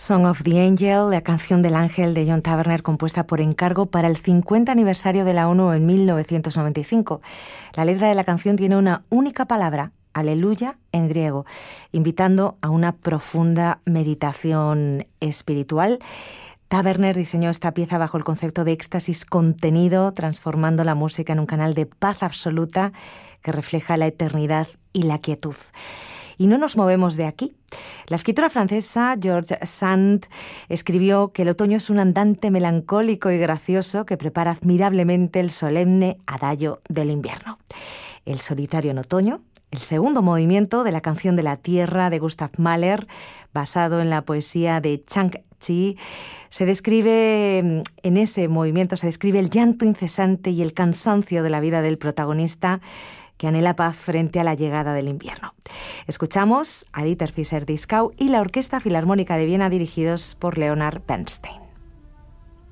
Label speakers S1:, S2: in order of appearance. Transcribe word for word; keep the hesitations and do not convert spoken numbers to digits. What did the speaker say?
S1: Song of the Angel, la canción del ángel de John Taverner, compuesta por encargo para el cincuenta aniversario de la ONU en mil novecientos noventa y cinco. La letra de la canción tiene una única palabra, aleluya, en griego, invitando a una profunda meditación espiritual. Taverner diseñó esta pieza bajo el concepto de éxtasis contenido, transformando la música en un canal de paz absoluta que refleja la eternidad y la quietud. Y no nos movemos de aquí. La escritora francesa George Sand escribió que el otoño es un andante melancólico y gracioso que prepara admirablemente el solemne adagio del invierno. El solitario en otoño, el segundo movimiento de la canción de la tierra de Gustav Mahler, basado en la poesía de Chang-Chi, se describe, en ese movimiento se describe el llanto incesante y el cansancio de la vida del protagonista, que anhela paz frente a la llegada del invierno. Escuchamos a Dieter Fischer-Dieskau y la Orquesta Filarmónica de Viena, dirigidos por Leonard Bernstein.